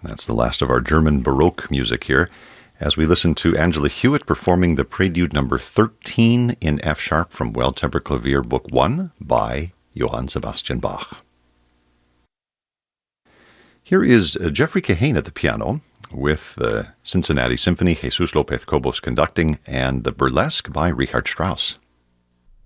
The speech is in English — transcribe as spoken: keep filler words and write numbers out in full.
That's the last of our German Baroque music here, as we listen to Angela Hewitt performing the Prelude number thirteen in F sharp from Well-Tempered Clavier Book one by Johann Sebastian Bach. Here is uh, Jeffrey Kahane at the piano with the Cincinnati Symphony, Jesus Lopez Cobos conducting, and the Burlesque by Richard Strauss.